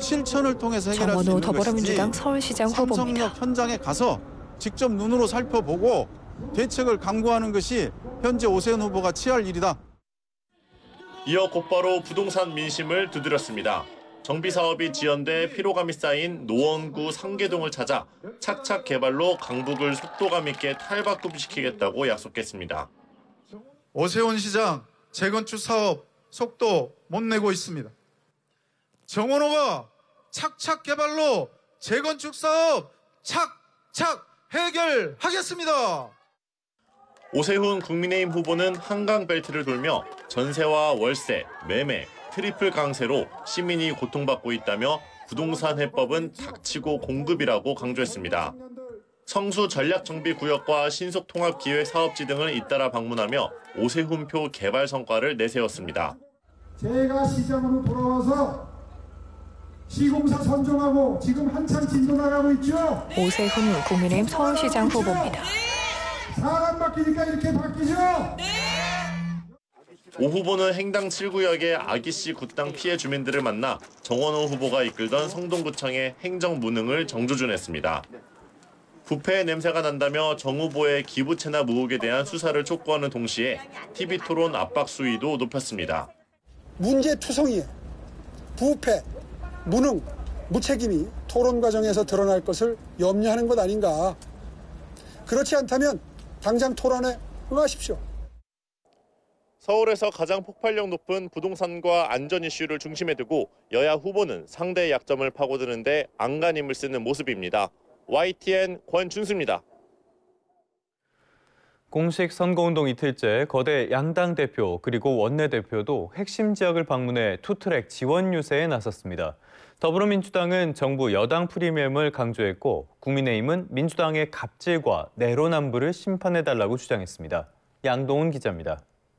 실천을 통해서 해결할 수 정원호 있는 더불어민주당 것이지 서울시장 후보입니다. 삼성역 현장에 가서 직접 눈으로 살펴보고 대책을 강구하는 것이 현재 오세훈 후보가 취할 일이다. 이어 곧바로 부동산 민심을 두드렸습니다. 정비사업이 지연돼 피로감이 쌓인 노원구 상계동을 찾아 착착 개발로 강북을 속도감 있게 탈바꿈시키겠다고 약속했습니다. 오세훈 시장 재건축 사업 속도 못 내고 있습니다. 정원호가 착착 개발로 재건축 사업 착착 해결하겠습니다. 오세훈 국민의힘 후보는 한강벨트를 돌며 전세와 월세, 매매, 트리플 강세로 시민이 고통받고 있다며 부동산 해법은 닥치고 공급이라고 강조했습니다. 성수 전략정비구역과 신속통합기획 사업지 등을 잇따라 방문하며 오세훈표 개발 성과를 내세웠습니다. 제가 시장으로 돌아와서 시공사 선정하고 지금 한참 진도 나가고 있죠. 오세훈 국민의힘 서울시장 후보입니다. 사람 바뀌니까 이렇게 바뀌죠. 오 후보는 행당 7구역의 아기씨 굿당 피해 주민들을 만나 정원호 후보가 이끌던 성동구청의 행정 무능을 정조준했습니다. 부패의 냄새가 난다며 정 후보의 기부채납 의혹에 대한 수사를 촉구하는 동시에 TV토론 압박 수위도 높였습니다. 문제투성이에 부패, 무능, 무책임이 토론 과정에서 드러날 것을 염려하는 것 아닌가. 그렇지 않다면 당장 토론에 응하십시오. 서울에서 가장 폭발력 높은 부동산과 안전 이슈를 중심에 두고 여야 후보는 상대의 약점을 파고드는데 안간힘을 쓰는 모습입니다. YTN 권준수입니다. 공식 선거운동 이틀째 거대 양당 대표 그리고 원내대표도 핵심 지역을 방문해 투트랙 지원 유세에 나섰습니다. 더불어민주당은 정부 여당 프리미엄을 강조했고 국민의힘은 민주당의 갑질과 내로남불을 심판해달라고 주장했습니다. 양동훈 기자입니다.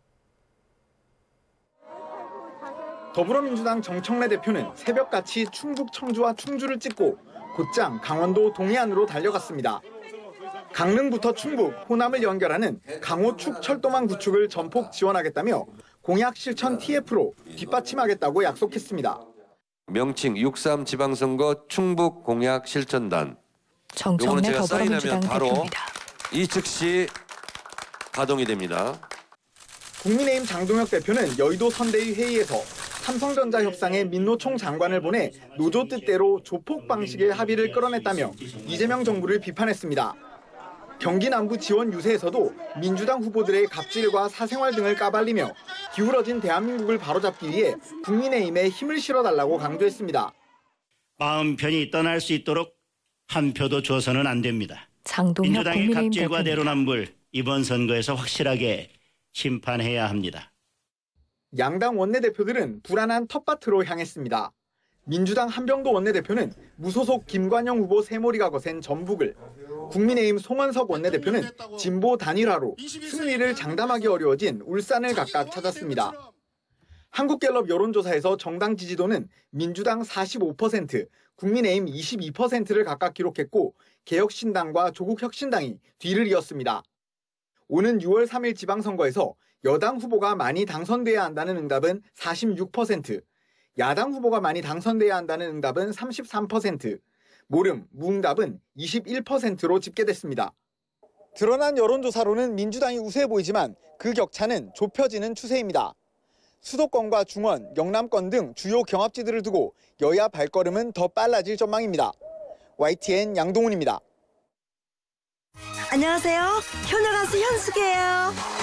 더불어민주당 정청래 대표는 새벽같이 충북 청주와 충주를 찍고 곧장 강원도 동해안으로 달려갔습니다. 강릉부터 충북, 호남을 연결하는 강호축 철도망 구축을 전폭 지원하겠다며 공약 실천 TF로 뒷받침하겠다고 약속했습니다. 명칭 6.3 지방선거 충북 공약 실천단. 정청래 더불어민주당 바로 대표입니다. 이 즉시 가동이 됩니다. 국민의힘 장동혁 대표는 여의도 선대위 회의에서 삼성전자 협상에 민노총 장관을 보내 노조 뜻대로 조폭 방식의 합의를 끌어냈다며 이재명 정부를 비판했습니다. 경기 남부 지원 유세에서도 민주당 후보들의 갑질과 사생활 등을 까발리며 기울어진 대한민국을 바로잡기 위해 국민의힘에 힘을 실어달라고 강조했습니다. 마음 편히 떠날 수 있도록 한 표도 줘서는 안 됩니다. 장동혁 민주당의 국민의힘 갑질과 대표입니다. 내로남불 이번 선거에서 확실하게 심판해야 합니다. 양당 원내대표들은 불안한 텃밭으로 향했습니다. 민주당 한병도 원내대표는 무소속 김관영 후보 새머리가 거센 전북을, 국민의힘 송원석 원내대표는 진보 단일화로 승리를 장담하기 어려워진 울산을 각각 찾았습니다. 한국갤럽 여론조사에서 정당 지지도는 민주당 45%, 국민의힘 22%를 각각 기록했고 개혁신당과 조국혁신당이 뒤를 이었습니다. 오는 6월 3일 지방선거에서 여당 후보가 많이 당선돼야 한다는 응답은 46%, 야당 후보가 많이 당선돼야 한다는 응답은 33%, 모름, 무응답은 21%로 집계됐습니다. 드러난 여론조사로는 민주당이 우세해 보이지만 그 격차는 좁혀지는 추세입니다. 수도권과 중원, 영남권 등 주요 경합지들을 두고 여야 발걸음은 더 빨라질 전망입니다. YTN 양동훈입니다. 안녕하세요. 효녀 가수 현숙이에요.